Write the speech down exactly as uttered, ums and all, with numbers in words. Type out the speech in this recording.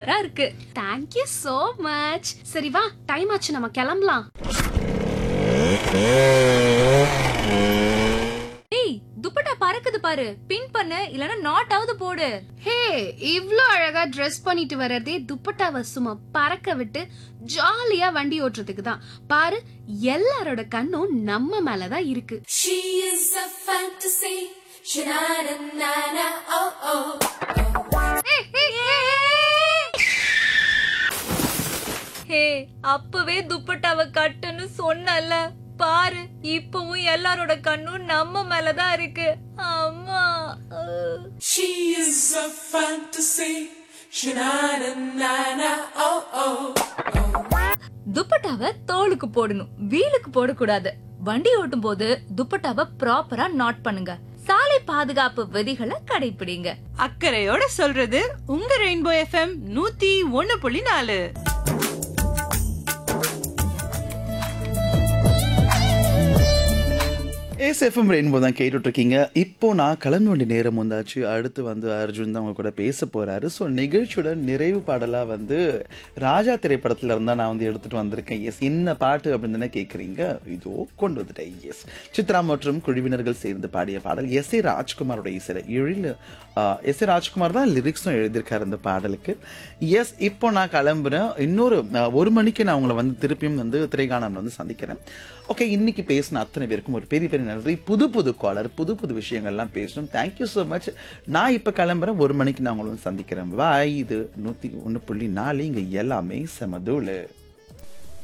சூப்பரா இருக்கு. Thank you so much. சரி வா, டைம் ஆச்சு, நம்ம கிளம்பலாம். ஏய், துப்பட்டா பறக்குது பாரு. பின் பண்ணு, இல்லனா நாட் ஆவது போடு. ஹே, இவ்ளோ அழகா Dress பண்ணிட்டு வரதே துப்பட்டாவை சும்மா பறக்க விட்டு ஜாலியா வண்டி ஓட்டுறதுக்கு தான். பாரு, எல்லாரோட கண்ணும் நம்ம மேலதான் இருக்கு. She is a fantasy. Sha-na-na-na-na, oh oh. ஹே, அப்பவே துப்பட்டாவை கட்டுன்னு சொன்னல. பாரு, இப்பவும் எல்லாரோட கண்ணும் நம்ம மேலதான் இருக்கு. அம்மா. She is a fantasy. Sha-na-na-na-na, oh oh. துப்பட்டாவை தோலுக்கு போடணும், வீலுக்கு போடக்கூடாது. வண்டி ஓட்டும் போது துப்பட்டாவை ப்ராப்பரா நாட் பண்ணுங்க. சாலை பாதுகாப்பு விதிகளை கடைபிடிங்க. அக்கறையோட சொல்றது உங்க ரெயின்போ எஃப்எம் நூத்தி ஒன்னு புள்ளி நாலு. எஸ்எஃப்எம் ரெயின்போ தான் கேட்டுட்டு இருக்கீங்க. இப்போ நான் கிளம்ப வேண்டிய நேரம் வந்தாச்சு. அடுத்து வந்து அர்ஜுன் தான் அவங்க கூட பேச போறாரு. ஸோ நிகழ்ச்சியோட நிறைவு பாடலாக வந்து ராஜா திரைப்படத்துல இருந்தா நான் வந்து எடுத்துட்டு வந்திருக்கேன். எஸ், என்ன பாட்டு அப்படின்னு தானே கேட்குறீங்க? இதோ கொண்டு வந்துட்டேன். எஸ், சித்ரா மற்றும் குழுவினர்கள் சேர்ந்து பாடிய பாடல். எஸ் ஏ ராஜ்குமாரோட இசையில் எழில் எஸ் ஏ ராஜ்குமார் தான் லிரிக்ஸும் எழுதியிருக்காரு அந்த பாடலுக்கு. எஸ், இப்போ நான் கிளம்புறேன். இன்னொரு ஒரு மணிக்கு நான் உங்களை வந்து திருப்பியும் வந்து திரைகாணம் வந்து சந்திக்கிறேன். ஓகே, இன்னைக்கு பேசின அத்தனை பேருக்கும் ஒரு பெரிய பெரிய நன்றி. புது புது காலர், புது புது விஷயங்கள்லாம் பேசணும். Thank you so much. நான் இப்போ கிளம்புறேன். ஒரு மணிக்கு நான் உங்களை வந்து சந்திக்கிறேன். பாய். இது நூற்றி ஒன்று புள்ளி நாலு. இங்கே எல்லாமே செமதூள்.